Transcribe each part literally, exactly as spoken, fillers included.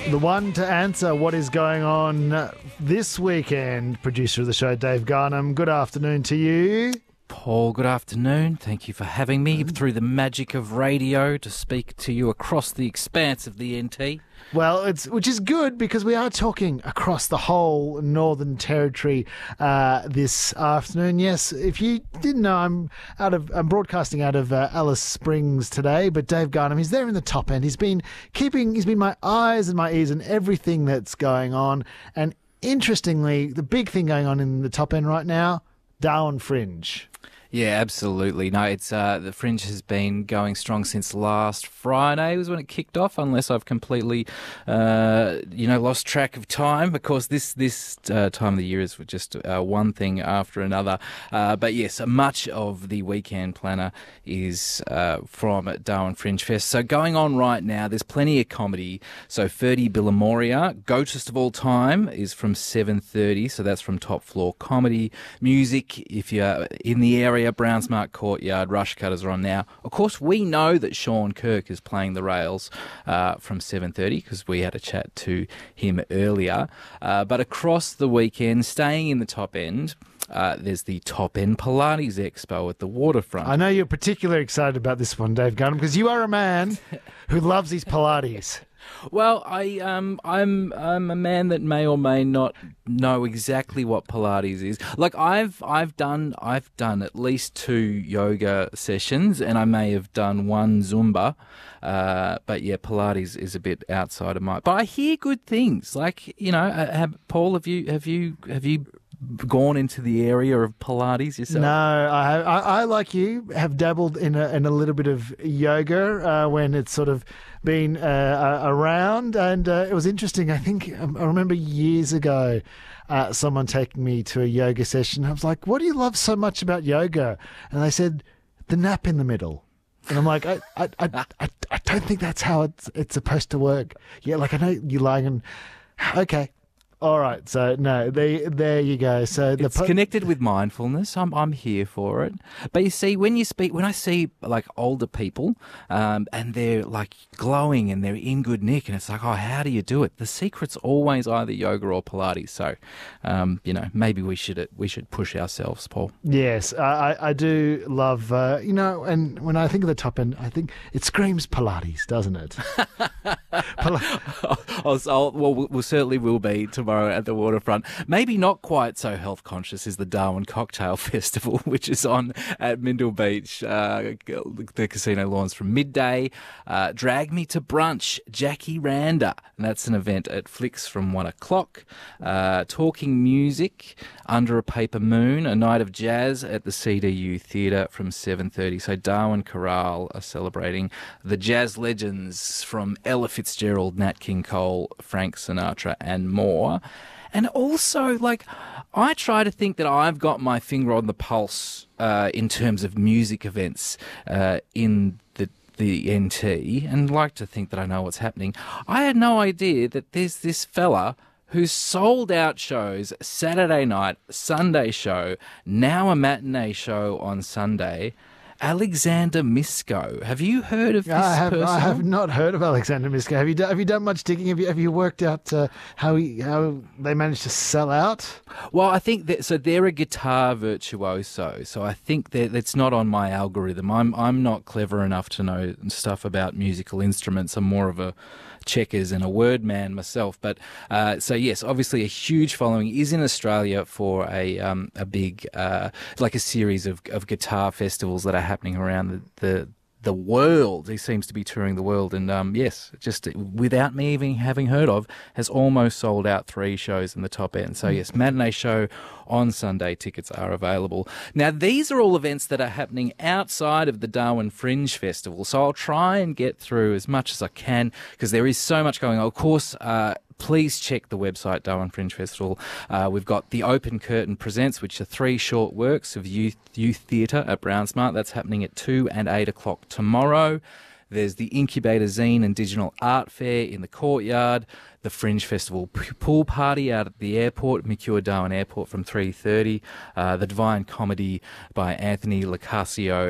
The one to answer what is going on this weekend, producer of the show, Dave Garnham. Good afternoon to you. Paul, good afternoon. Thank you for having me through the magic of radio to speak to you across the expanse of the N T. Well, it's which is good because we are talking across the whole Northern Territory uh, this afternoon. Yes, if you didn't know, I'm out of I'm broadcasting out of uh, Alice Springs today, but Dave Garnham, he's there in the top end. He's been keeping, he's been my eyes and my ears and everything that's going on. And interestingly, the big thing going on in the top end right now, Darwin Fringe. Yeah, absolutely. No, it's uh, the Fringe has been going strong since last Friday was when it kicked off, unless I've completely, uh, you know, lost track of time, because this this uh, time of the year is just uh, one thing after another. Uh, but yes, much of the weekend planner is uh, from Darwin Fringe Fest. So going on right now, there's plenty of comedy. So Ferdy Billamoria, Goatest of All Time, is from seven thirty. So that's from Top Floor Comedy. Music, if you're in the area, Brownsmart Courtyard, Rush Cutters are on now. Of course, we know that Sean Kirk is playing the rails uh, from seven thirty because we had a chat to him earlier. Uh, but across the weekend, staying in the top end, uh, there's the Top End Pilates Expo at the Waterfront. I know you're particularly excited about this one, Dave Garnham, because you are a man who loves his Pilates. Well, I um I'm I'm a man that may or may not know exactly what Pilates is. Like I've I've done I've done at least two yoga sessions, and I may have done one Zumba. Uh, but yeah, Pilates is a bit outside of my. But I hear good things. Like, you know, have, Paul, have you have you have you gone into the area of Pilates yourself? No, I, I, I like you, have dabbled in a, in a little bit of yoga uh, when it's sort of been uh, around, and uh, it was interesting. I think um, I remember years ago uh, someone taking me to a yoga session. I was like, "What do you love so much about yoga?" And they said, "The nap in the middle." And I'm like, I, I, I, I, I don't think that's how it's it's supposed to work. Yeah, like I know you're lying and okay. All right, so no, there, there you go. So the it's po- connected with mindfulness. I'm, I'm here for it. But you see, when you speak, when I see like older people, um, and they're like glowing and they're in good nick, and it's like, oh, how do you do it? The secret's always either yoga or Pilates. So, um, you know, maybe we should we should push ourselves, Paul. Yes, I, I do love, uh, you know, and when I think of the top end, I think it screams Pilates, doesn't it? Pil- I'll, I'll, well, we certainly will be tomorrow at the Waterfront. Maybe not quite so health conscious as the Darwin Cocktail Festival, which is on at Mindle Beach, uh, the casino lawns from midday. Uh, Drag Me to Brunch, Jackie Randa, and that's an event at Flicks from one o'clock. Uh, talking music, Under a Paper Moon, a night of jazz at the C D U Theatre from seven thirty. So Darwin Chorale are celebrating the jazz legends from Ella Fitzgerald, Nat King Cole, Frank Sinatra, and more. And also, like, I try to think that I've got my finger on the pulse uh, in terms of music events uh, in the the N T, and like to think that I know what's happening. I had no idea that there's this fella who's sold out shows Saturday night, Sunday show, now a matinee show on Sunday. Alexander Misko. Have you heard of this I have, person? I have not heard of Alexander Misko. Have you done, have you done much digging? Have you have you worked out uh, how he, how they managed to sell out? Well, I think that so they're a guitar virtuoso. So I think that it's not on my algorithm. I'm I'm not clever enough to know stuff about musical instruments. I'm more of a checkers and a word man myself. But uh, so yes, obviously a huge following, is in Australia for a um, a big uh, like a series of, of guitar festivals that are happening around the, the the world. He seems to be touring the world, and um, yes, just without me even having heard of, has almost sold out three shows in the top end. So yes, matinee show on Sunday, tickets are available. Now, these are all events that are happening outside of the Darwin Fringe Festival, so I'll try and get through as much as I can because there is so much going on. Of course, uh, please check the website, Darwin Fringe Festival. Uh, we've got The Open Curtain Presents, which are three short works of youth youth theatre at Brownsmart. That's happening at two and eight o'clock tomorrow. There's the Incubator Zine and Digital Art Fair in the courtyard. The Fringe Festival pool party out at the airport, Mercure Darwin Airport, from three thirty. Uh, the Divine Comedy by Anthony Lacasio at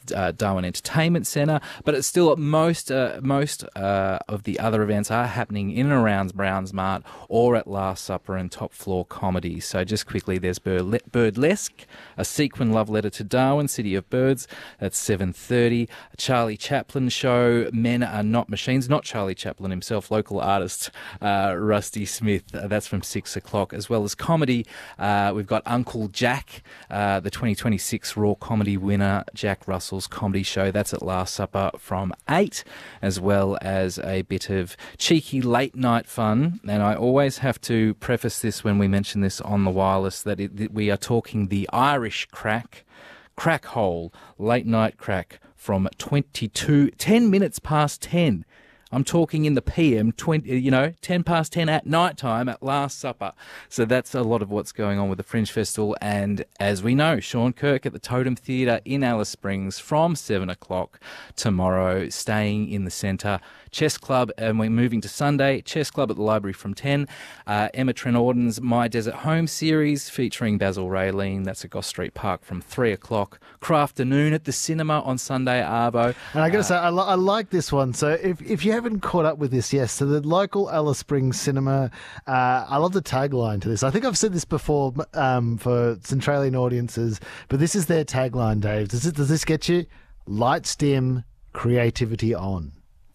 uh, Darwin Entertainment Centre, but it's still most uh, most uh, of the other events are happening in and around Browns Mart or at Last Supper and Top Floor Comedy. So just quickly, there's Burle- Birdlesque, a sequin love letter to Darwin, City of Birds, that's seven thirty. A Charlie Chaplin show, Men Are Not Machines, not Charlie Chaplin himself, local artist uh, Rusty Smith, uh, that's from six o'clock, as well as comedy. Uh, we've got Uncle Jack, uh, the twenty twenty-six Raw Comedy winner, Jack Russell's comedy show. That's at Last Supper from eight, as well as a bit of cheeky late night fun. And I always have to preface this when we mention this on the wireless that, it, that we are talking the Irish crack, crack hole, late night crack from twenty-two, ten minutes past ten. I'm talking in the P M, twenty, you know, ten past ten at night time at Last Supper. So that's a lot of what's going on with the Fringe Festival. And as we know, Sean Kirk at the Totem Theatre in Alice Springs from seven o'clock tomorrow, staying in the centre. Chess Club, and we're moving to Sunday. Chess Club at the Library from ten. Uh, Emma Trenorden's My Desert Home series featuring Basil Raylene. That's at Goss Street Park from three o'clock. Crafternoon at the cinema on Sunday, Arvo. And I got to uh, say, I, li- I like this one. So if, if you haven't caught up with this, yes, so the local Alice Springs cinema, uh, I love the tagline to this. I think I've said this before um, for Centralian audiences, but this is their tagline, Dave. Does, it, does this get you? Lights dim, creativity on.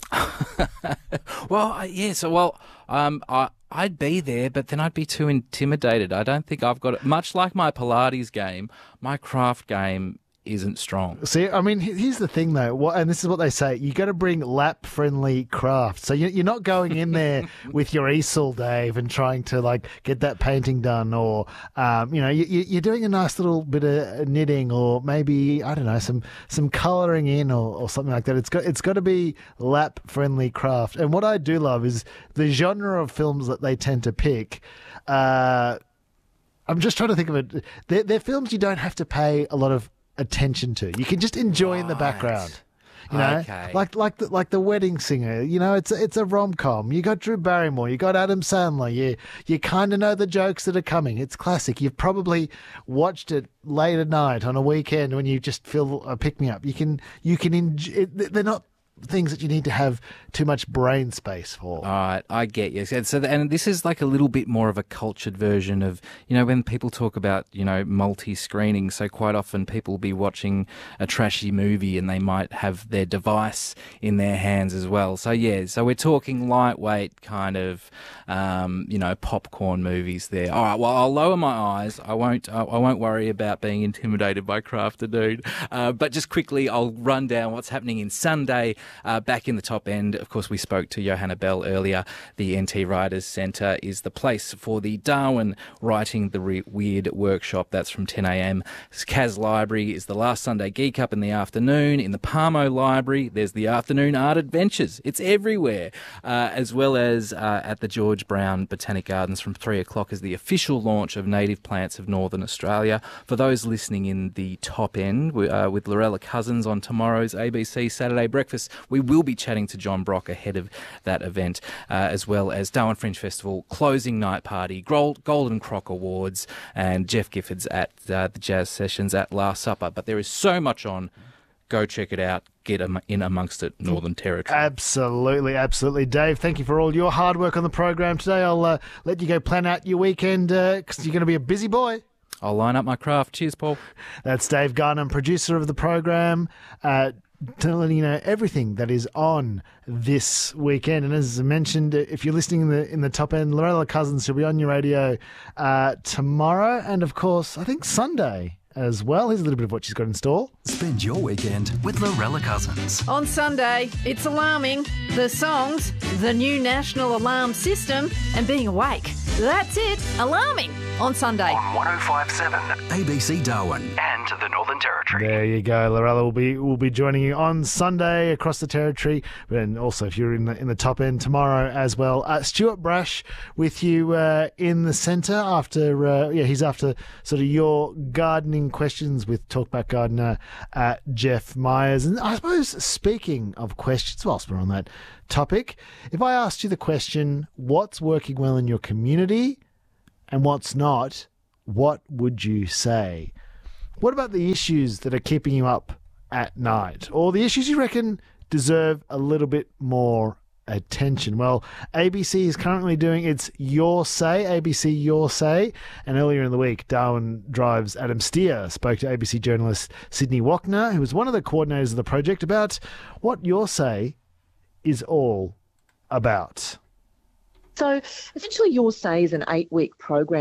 well, yeah, so, well, um, I, I'd be there, but then I'd be too intimidated. I don't think I've got it. Much like my Pilates game, my craft game isn't strong. See, I mean, here's the thing, though, what, and this is what they say, you got to bring lap-friendly craft. So you're not going in there with your easel, Dave, and trying to, like, get that painting done, or, um, you know, you, you're doing a nice little bit of knitting, or maybe, I don't know, some some colouring in, or, or something like that. It's got, it's got to be lap-friendly craft. And what I do love is the genre of films that they tend to pick. Uh, I'm just trying to think of it. They're, they're films you don't have to pay a lot of attention to. You can just enjoy in the background. You know, okay. like like the, like the Wedding Singer. You know, it's a, it's a rom com. You got Drew Barrymore. You got Adam Sandler. You you kind of know the jokes that are coming. It's classic. You've probably watched it late at night on a weekend when you just feel a pick me up. You can you can enjoy. They're not things that you need to have too much brain space for. All right, I get you. So, so, and this is like a little bit more of a cultured version of, you know, when people talk about, you know, multi-screening. So quite often people will be watching a trashy movie and they might have their device in their hands as well. So yeah, so we're talking lightweight kind of, um, you know, popcorn movies there. All right, well, I'll lower my eyes. I won't. I, I won't worry about being intimidated by Crafter Dude. Uh, but just quickly, I'll run down what's happening in Sunday. Uh, back in the top end, of course, we spoke to Johanna Bell earlier. The N T Writers Centre is the place for the Darwin Writing the Re- Weird workshop. That's from ten a.m. Cas Library is the last Sunday Geek Up in the afternoon. In the Palmo Library, there's the Afternoon Art Adventures. It's everywhere. Uh, as well as uh, at the George Brown Botanic Gardens from three o'clock is the official launch of Native Plants of Northern Australia. For those listening in the top end, we, uh, with Lorella Cousins on tomorrow's A B C Saturday Breakfast, we will be chatting to John Brock ahead of that event, uh, as well as Darwin Fringe Festival, closing night party, Gold, Golden Croc Awards, and Jeff Gifford's at uh, the Jazz Sessions at Last Supper. But there is so much on. Go check it out. Get in amongst it, Northern Territory. Absolutely, absolutely. Dave, thank you for all your hard work on the program today. I'll uh, let you go plan out your weekend because uh, you're going to be a busy boy. I'll line up my craft. Cheers, Paul. That's Dave Garnham, producer of the program. Uh, telling you know everything that is on this weekend. And as I mentioned, if you're listening in the in the top end, Lorella Cousins will be on your radio uh, tomorrow, and of course, I think Sunday as well. Here's a little bit of what she's got in store. Spend your weekend with Lorella Cousins. On Sunday, it's alarming. The songs, the new national alarm system, and being awake. That's it. Alarming on Sunday. On one oh five point seven A B C Darwin and the Northern Territory. There you go. Lorella will be will be joining you on Sunday across the territory, and also if you're in the in the top end tomorrow as well. Uh, Stuart Brash with you uh, in the centre after uh, yeah he's after sort of your gardening questions with Talkback Gardener uh, Jeff Myers. And I suppose speaking of questions, whilst we're on that topic, if I asked you the question, what's working well in your community and what's not, what would you say? What about the issues that are keeping you up at night, or the issues you reckon deserve a little bit more attention? Well, A B C is currently doing its Your Say, A B C Your Say, and earlier in the week, Darwin Drive's Adam Steer spoke to A B C journalist Sydney Wachner, who was one of the coordinators of the project, about what Your Say is all about. So essentially, Your Say is an eight-week program